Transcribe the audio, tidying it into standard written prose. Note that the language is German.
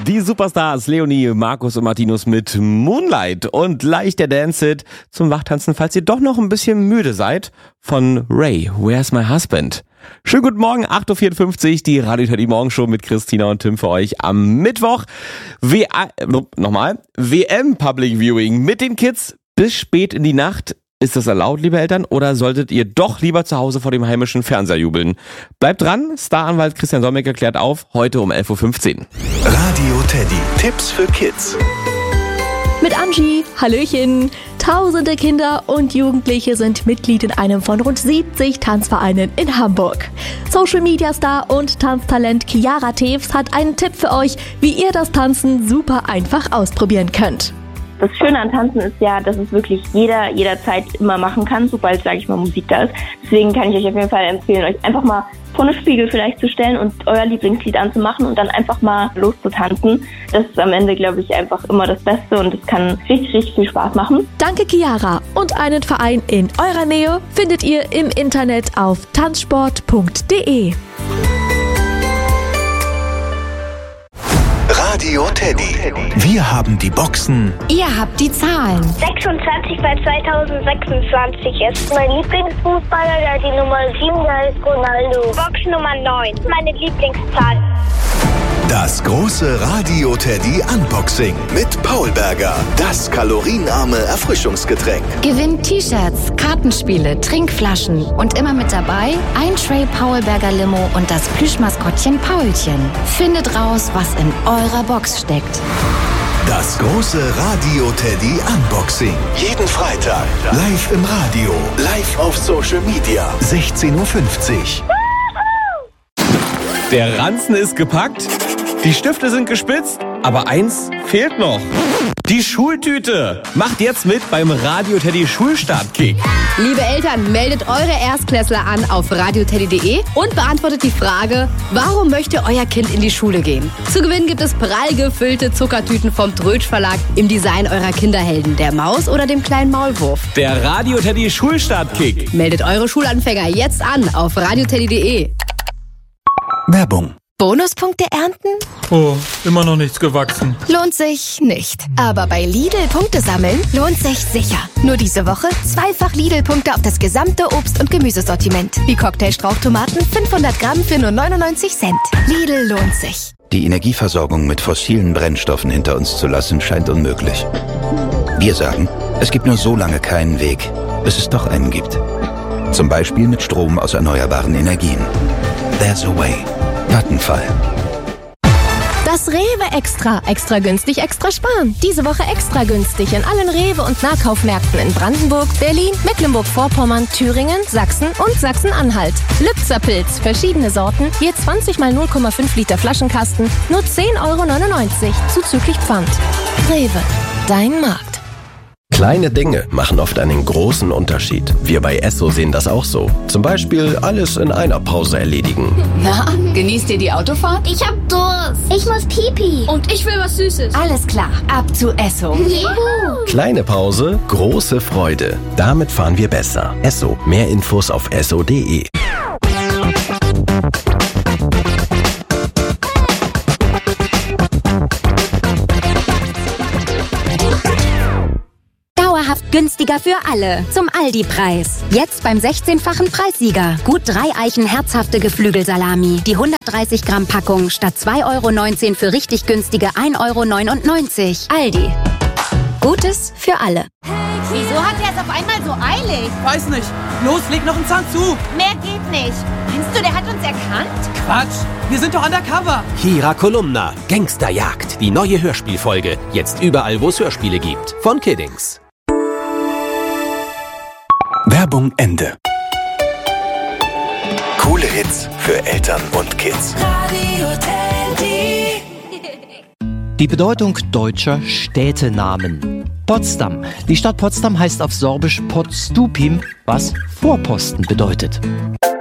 Die Superstars Leonie, Markus und Martinus mit Moonlight und leicht der Dance-Hit zum Wachtanzen, falls ihr doch noch ein bisschen müde seid, von Ray, Where's My Husband? Schönen guten Morgen, 8.54 Uhr, die Radio Teddy Morgenshow mit Christina und Tim für euch am Mittwoch. WM Public Viewing mit den Kids bis spät in die Nacht. Ist das erlaubt, liebe Eltern, oder solltet ihr doch lieber zu Hause vor dem heimischen Fernseher jubeln? Bleibt dran, Staranwalt Christian Solmecke klärt auf, heute um 11.15 Uhr. Radio Teddy, Tipps für Kids. Mit Angie, Hallöchen. Tausende Kinder und Jugendliche sind Mitglied in einem von rund 70 Tanzvereinen in Hamburg. Social-Media-Star und Tanztalent Chiara Tews hat einen Tipp für euch, wie ihr das Tanzen super einfach ausprobieren könnt. Das Schöne an Tanzen ist ja, dass es wirklich jederzeit immer machen kann, sobald, sage ich mal, Musik da ist. Deswegen kann ich euch auf jeden Fall empfehlen, euch einfach mal vor einen Spiegel vielleicht zu stellen und euer Lieblingslied anzumachen und dann einfach mal loszutanzen. Das ist am Ende, glaube ich, einfach immer das Beste und es kann richtig, richtig viel Spaß machen. Danke, Chiara. Und einen Verein in eurer Nähe findet ihr im Internet auf tanzsport.de. Radio Teddy. Wir haben die Boxen. Ihr habt die Zahlen. 26 bei 2026 ist mein Lieblingsfußballer, der hat die Nummer 7, der heißt Ronaldo. Box Nummer 9, meine Lieblingszahl. Das große Radio Teddy Unboxing mit Paul Berger. Das kalorienarme Erfrischungsgetränk. Gewinnt T-Shirts, Kartenspiele, Trinkflaschen und immer mit dabei ein Tray Paul Berger Limo und das Plüschmaskottchen Paulchen. Findet raus, was in eurer Box steckt. Das große Radio Teddy Unboxing. Jeden Freitag live im Radio, live auf Social Media. 16.50 Uhr. Der Ranzen ist gepackt, die Stifte sind gespitzt, aber eins fehlt noch. Die Schultüte. Macht jetzt mit beim Radio Teddy Schulstartkick. Liebe Eltern, meldet eure Erstklässler an auf radioteddy.de und beantwortet die Frage, warum möchte euer Kind in die Schule gehen? Zu gewinnen gibt es prall gefüllte Zuckertüten vom Trötsch Verlag im Design eurer Kinderhelden, der Maus oder dem kleinen Maulwurf. Der Radio Teddy Schulstartkick. Meldet eure Schulanfänger jetzt an auf radioteddy.de. Werbung. Bonuspunkte ernten? Oh, immer noch nichts gewachsen. Lohnt sich nicht. Aber bei Lidl Punkte sammeln lohnt sich sicher. Nur diese Woche zweifach Lidl-Punkte auf das gesamte Obst- und Gemüsesortiment. Wie Cocktailstrauchtomaten 500 Gramm für nur 99 Cent. Lidl lohnt sich. Die Energieversorgung mit fossilen Brennstoffen hinter uns zu lassen, scheint unmöglich. Wir sagen, es gibt nur so lange keinen Weg, bis es doch einen gibt. Zum Beispiel mit Strom aus erneuerbaren Energien. There's a way. Vattenfall. Das Rewe Extra günstig, extra sparen. Diese Woche extra günstig in allen Rewe- und Nahkaufmärkten in Brandenburg, Berlin, Mecklenburg-Vorpommern, Thüringen, Sachsen und Sachsen-Anhalt. Lübzer Pilz, verschiedene Sorten, je 20 mal 0,5 Liter Flaschenkasten, nur 10,99 € zuzüglich Pfand. Rewe, dein Markt. Kleine Dinge machen oft einen großen Unterschied. Wir bei Esso sehen das auch so. Zum Beispiel alles in einer Pause erledigen. Na, genießt ihr die Autofahrt? Ich hab Durst. Ich muss Pipi. Und ich will was Süßes. Alles klar, ab zu Esso. Juhu. Kleine Pause, große Freude. Damit fahren wir besser. Esso. Mehr Infos auf esso.de. Günstiger für alle. Zum Aldi-Preis. Jetzt beim 16-fachen Preissieger. Gut 3 Eichen herzhafte Geflügelsalami. Die 130 Gramm Packung statt 2,19 € für richtig günstige 1,99 €. Aldi. Gutes für alle. Wieso hat er es auf einmal so eilig? Weiß nicht. Los, leg noch einen Zahn zu. Mehr geht nicht. Meinst du, der hat uns erkannt? Quatsch. Wir sind doch undercover. Kira Kolumna. Gangsterjagd. Die neue Hörspielfolge. Jetzt überall, wo es Hörspiele gibt. Von Kiddings. Werbung Ende. Coole Hits für Eltern und Kids. Radio Teddy. Die Bedeutung deutscher Städtenamen. Potsdam. Die Stadt Potsdam heißt auf Sorbisch Podstupim, was Vorposten bedeutet.